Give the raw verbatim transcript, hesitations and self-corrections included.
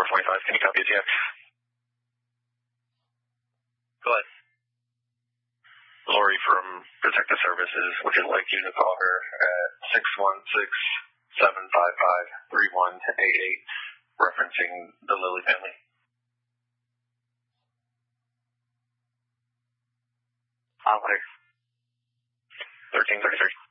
twenty-five. Can you copy A T X? Go ahead. Lori from Protective Services, would you like you to call her at six one six, seven five five, three one eight eight, referencing the Lilly family? Operator. thirteen thirty-three.